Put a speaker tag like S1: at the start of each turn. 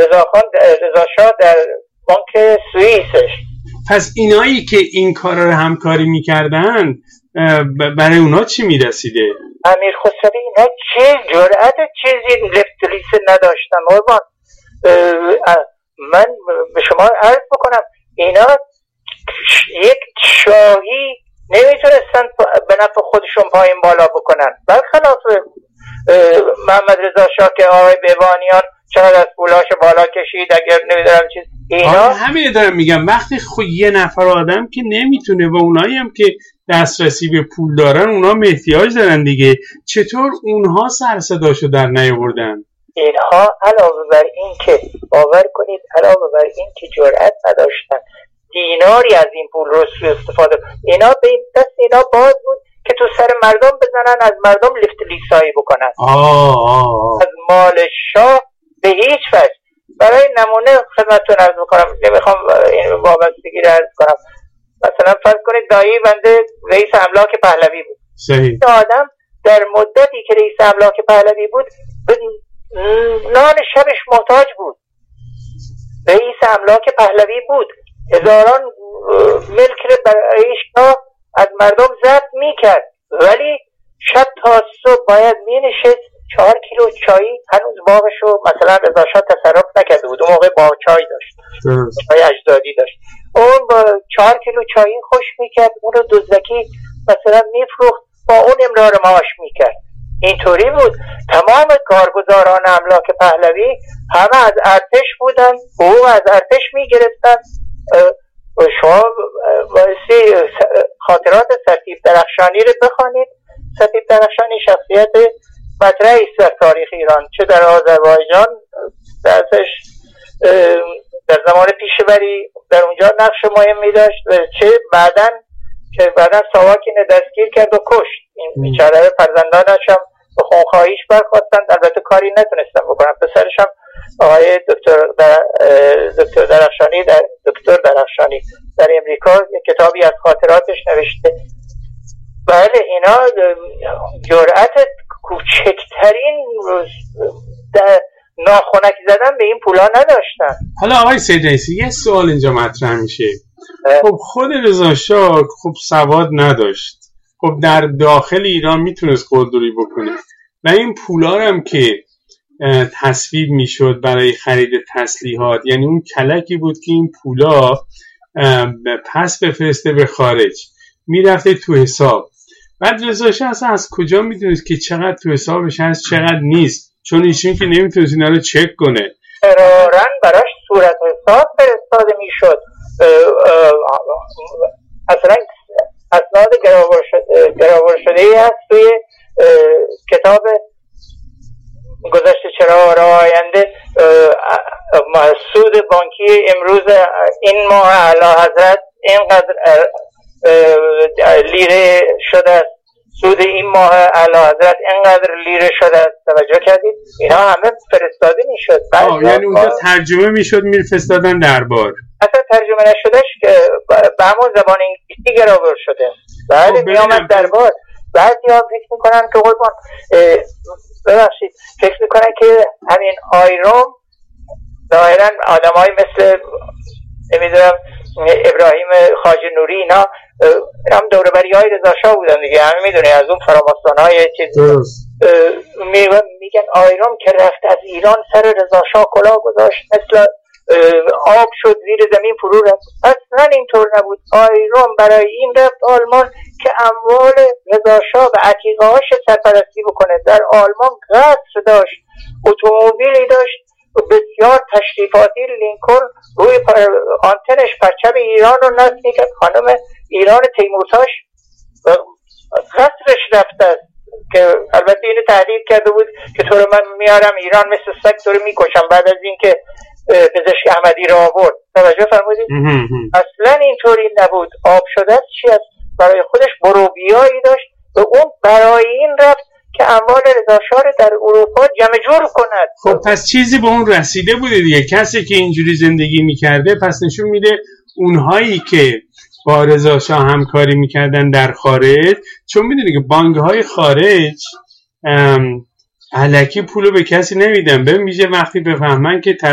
S1: رضا شاه در بانک سوئیسش.
S2: پس اینایی که این کارا رو همکاری میکردن برای اونا چی میرسیده؟
S1: امیر خسروی اینا چه جرأت چیزی لفتلیس نداشتن. من به شما عرض بکنم اینا یک شاهی نمیتونستن به نفع خودشون پایین بالا بکنن، برخلاف محمد رضا شاه که آقای بهبانیان چقدر از پولاش بالا کشید. اگر نمیدونم چیز اینا
S2: همه دارم میگم وقتی یه نفر آدم که نمیتونه و اونایی هم که دسترسی به پول دارن اونا احتیاج دارن دیگه، چطور اونها سر صداشو در نیاوردن؟
S1: اینها علاوه بر این که باور کنید علاوه بر این که جرأت نداشتن دیناری از این پول رو استفاده، اینا به این دست اینا باز بود که تو سر مردم بزنن، از مردم لیفت لیسایی بکنن. از مال شاه به هیچ وجه. برای نمونه خدمتتون عرض بکنم، نمیخوام این وابستگی رو عرض کنم، مثلا فرض کنید دایی بنده رئیس املاک پهلوی بود.
S2: صحیح.
S1: آدم در مدتی که رئیس املاک پهلوی بود به نان شبش محتاج بود. رئیس املاک پهلوی بود، هزاران ملک برای شاه از مردم ضبط میکرد، ولی شب تا صبح باید مینشست 4 کیلو چایی، هنوز باغشو مثلا رضا شاه تصرف نکرده بود، اون موقع باغ چای داشت، چای اجدادی داشت، اون با 4 کیلو چایی خوش میکرد، اون رو دزدکی مثلا میفروخت، با اون امرار معاش میکرد. اینطوری بود. تمام کارگزاران املاک پهلوی همه از ارتش بودن، حقوق از ارتش میگرفتن. شما بایستی خاطرات سرتیپ درخشانی رو بخوانید. سرتیپ درخشانی شخصیت مطرحی است در تاریخ ایران، چه در آذربایجان درسش در زمان پیشوری در اونجا نقش مهمی داشت، چه بعدن ساواکین دستگیر کرد و کشت. این بیچاره فرزندانش هم به خونخواهیش برخواستند، البته کاری نتونستن بکنن. پسرش هم آقای دکتر درخشانی در امریکا یک کتابی از خاطراتش نوشته. بله اینا جرأت کوچکترین ناخنک زدن به این پولا نداشتن.
S2: حالا آقای سید رئیسی یه سوال اینجا مطرح میشه. خب خود رضا شاه خب سواد نداشت، خب در داخل ایران میتونست قلدری بکنه و این پولا هم که تصویب میشد برای خرید تسلیحات، یعنی اون کلکی بود که این پولا پس بفرسته به خارج، میرفته تو حساب. بعد رضا شاه اصلا از کجا میدونست که چقدر تو حسابش هست چقدر نیست؟ چون ایشون که نمیتونست اینا رو چک کنه.
S1: قرارن براش صورت حساب فرستاده میشد. اصلا اسناد گراور شده ای هست توی کتاب گذشته چرا راه آینده. سود بانکی امروز این ماه اعلی حضرت اینقدر لیره شده است، سود این ماه اعلی حضرت اینقدر لیره شده است. توجه کردید؟ اینا همه فرستاده میشد.
S2: یعنی اونجا ترجمه میشد میفرستادن دربار.
S1: اصلا ترجمه نشدهش که به همون زبان انگلیسی گراور شده. بله میامد دربار. بعضی ها فکر میکنن که قربان ببخشید فکر میکنن که همین آیروم ظاهرا آدم های مثل نمیدونم ابراهیم خواجه نوری اینا هم دوربری های رضا شاه بودن دیگه، همه میدونه از اون فراماسون های چیز میگن آیروم که رفت از ایران سر رضا شاه کلاه گذاشت، مثل آب شد زیر زمین فرو رفت. اصلا اینطور نبود. آیروم برای این رفت آلمان که اموال رضا شاه و عتیقه هاش سرپرستی بکنه. در آلمان قصر داشت، اتومبیلی داشت بسیار تشریفاتی، لینکلن روی آنتنش پرچم ایران رو نصب میکرد. خانم ایران تیمورتاش قصرش رفته است که البته اینو تهدید کرده بود که تو رو من میارم ایران مثل سگ تو رو میکشم بعد از اینکه پزشک احمدی رو آورد. توجه فرمودید؟ اصلا اینطوری نبود. آب شده است چی است؟ برای خودش بروبیایی داشت و اون برای این رفت که اموال رضا شاه در اروپا جمع جور کند.
S2: خب پس چیزی به اون رسیده بوده دیگه. کسی که اینجوری زندگی میکرده پس نشون میده اونهایی که با رضا شاه همکاری میکردن در خارج، چون میدونی که بانک‌های خارج الکی پولو به کسی نمیدن، به میشه وقتی بفهمن که